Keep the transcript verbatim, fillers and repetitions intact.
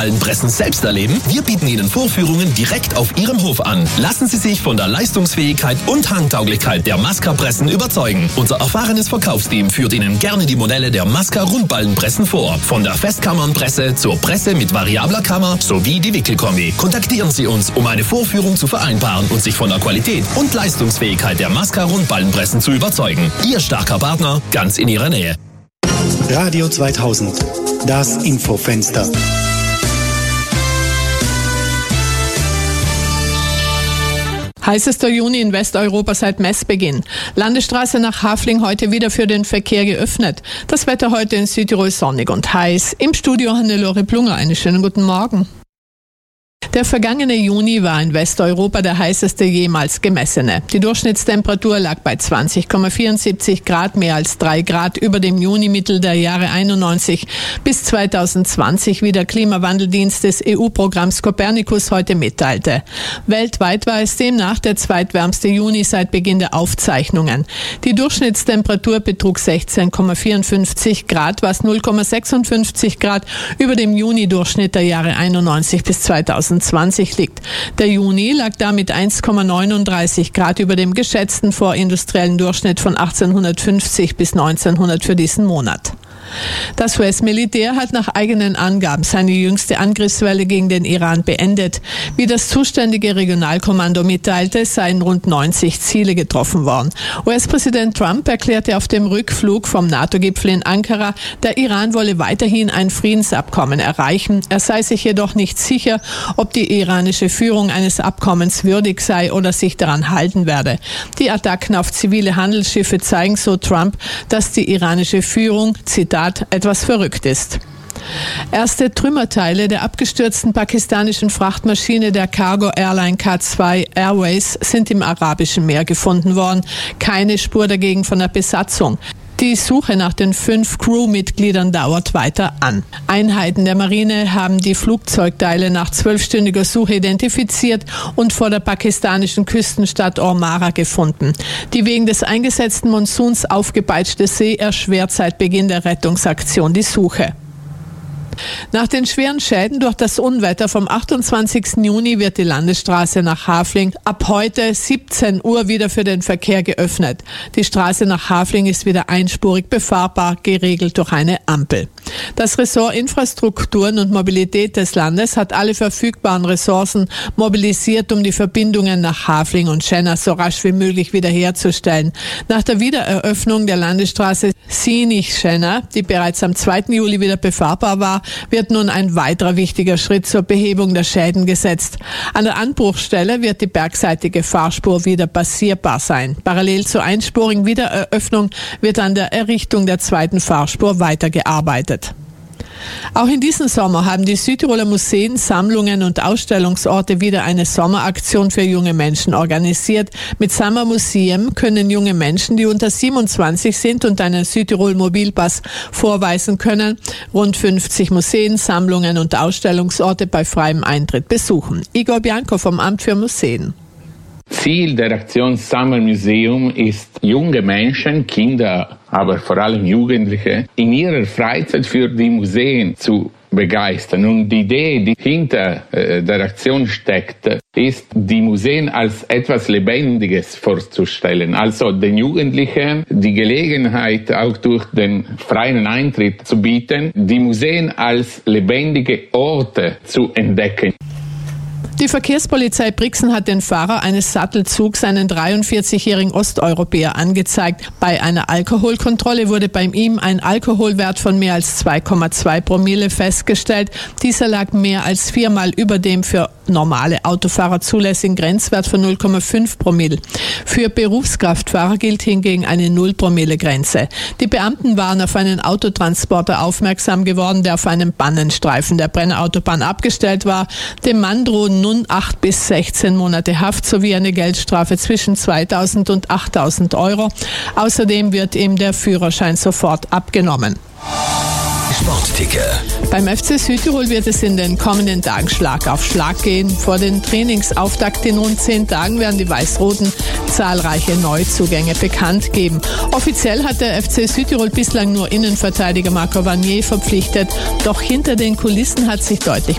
Rundballenpressen selbst erleben? Wir bieten Ihnen Vorführungen direkt auf Ihrem Hof an. Lassen Sie sich von der Leistungsfähigkeit und Handtauglichkeit der Masca-Pressen überzeugen. Unser erfahrenes Verkaufsteam führt Ihnen gerne die Modelle der Masca Rundballenpressen vor. Von der Festkammernpresse zur Presse mit variabler Kammer sowie die Wickelkombi. Kontaktieren Sie uns, um eine Vorführung zu vereinbaren und sich von der Qualität und Leistungsfähigkeit der Masca Rundballenpressen zu überzeugen. Ihr starker Partner, ganz in Ihrer Nähe. Radio zweitausend, das Infofenster. Heißester Juni in Westeuropa seit Messbeginn. Landesstraße nach Hafling heute wieder für den Verkehr geöffnet. Das Wetter heute in Südtirol sonnig und heiß. Im Studio Hannelore Plunger. Einen schönen guten Morgen. Der vergangene Juni war in Westeuropa der heißeste jemals gemessene. Die Durchschnittstemperatur lag bei zwanzig Komma vierundsiebzig Grad, mehr als drei Grad über dem Junimittel der Jahre einundneunzig bis zweitausendzwanzig, wie der Klimawandeldienst des E U-Programms Copernicus heute mitteilte. Weltweit war es demnach der zweitwärmste Juni seit Beginn der Aufzeichnungen. Die Durchschnittstemperatur betrug sechzehn Komma vierundfünfzig Grad, was null Komma sechsundfünfzig Grad über dem Juni-Durchschnitt der Jahre einundneunzig bis zweitausendzwanzig liegt. Der Juni lag damit eins Komma neununddreißig Grad über dem geschätzten vorindustriellen Durchschnitt von achtzehnhundertfünfzig bis neunzehnhundert für diesen Monat. Das U S-Militär hat nach eigenen Angaben seine jüngste Angriffswelle gegen den Iran beendet. Wie das zuständige Regionalkommando mitteilte, seien rund neunzig Ziele getroffen worden. U S-Präsident Trump erklärte auf dem Rückflug vom NATO-Gipfel in Ankara, der Iran wolle weiterhin ein Friedensabkommen erreichen. Er sei sich jedoch nicht sicher, ob die iranische Führung eines Abkommens würdig sei oder sich daran halten werde. Die Attacken auf zivile Handelsschiffe zeigen, so Trump, dass die iranische Führung, Zitat, etwas verrückt ist. Erste Trümmerteile der abgestürzten pakistanischen Frachtmaschine der Cargo Airline K zwei Airways sind im Arabischen Meer gefunden worden. Keine Spur dagegen von der Besatzung. Die Suche nach den fünf Crewmitgliedern dauert weiter an. Einheiten der Marine haben die Flugzeugteile nach zwölfstündiger Suche identifiziert und vor der pakistanischen Küstenstadt Ormara gefunden. Die wegen des eingesetzten Monsuns aufgepeitschte See erschwert seit Beginn der Rettungsaktion die Suche. Nach den schweren Schäden durch das Unwetter vom achtundzwanzigsten Juni wird die Landesstraße nach Hafling ab heute siebzehn Uhr wieder für den Verkehr geöffnet. Die Straße nach Hafling ist wieder einspurig befahrbar, geregelt durch eine Ampel. Das Ressort Infrastrukturen und Mobilität des Landes hat alle verfügbaren Ressourcen mobilisiert, um die Verbindungen nach Hafling und Schenna so rasch wie möglich wiederherzustellen. Nach der Wiedereröffnung der Landesstraße Sinich-Schenna, die bereits am zweiten Juli wieder befahrbar war, wird nun ein weiterer wichtiger Schritt zur Behebung der Schäden gesetzt. An der Anbruchstelle wird die bergseitige Fahrspur wieder passierbar sein. Parallel zur einspurigen Wiedereröffnung wird an der Errichtung der zweiten Fahrspur weitergearbeitet. Auch in diesem Sommer haben die Südtiroler Museen, Sammlungen und Ausstellungsorte wieder eine Sommeraktion für junge Menschen organisiert. Mit Summer Museum können junge Menschen, die unter siebenundzwanzig sind und einen Südtirol Mobilpass vorweisen können, rund fünfzig Museen, Sammlungen und Ausstellungsorte bei freiem Eintritt besuchen. Igor Bianco vom Amt für Museen. Ziel der Aktion Summer Museum ist, junge Menschen, Kinder, aber vor allem Jugendliche, in ihrer Freizeit für die Museen zu begeistern. Und die Idee, die hinter äh, der Aktion steckt, ist, die Museen als etwas Lebendiges vorzustellen. Also den Jugendlichen die Gelegenheit, auch durch den freien Eintritt zu bieten, die Museen als lebendige Orte zu entdecken. Die Verkehrspolizei Brixen hat den Fahrer eines Sattelzugs, einen dreiundvierzigjährigen Osteuropäer, angezeigt. Bei einer Alkoholkontrolle wurde bei ihm ein Alkoholwert von mehr als zwei Komma zwei Promille festgestellt. Dieser lag mehr als viermal über dem für normale Autofahrer zulässigen Grenzwert von null Komma fünf Promille. Für Berufskraftfahrer gilt hingegen eine null Promille Grenze. Die Beamten waren auf einen Autotransporter aufmerksam geworden, der auf einem Bannenstreifen der Brenner Autobahn abgestellt war. Dem Mann drohen nun acht bis sechzehn Monate Haft sowie eine Geldstrafe zwischen zweitausend und achttausend Euro. Außerdem wird ihm der Führerschein sofort abgenommen. Sportticker. Beim F C Südtirol wird es in den kommenden Tagen Schlag auf Schlag gehen. Vor den Trainingsauftakt in rund zehn Tagen werden die Weiß-Roten zahlreiche Neuzugänge bekannt geben. Offiziell hat der F C Südtirol bislang nur Innenverteidiger Marco Vanier verpflichtet. Doch hinter den Kulissen hat sich deutlich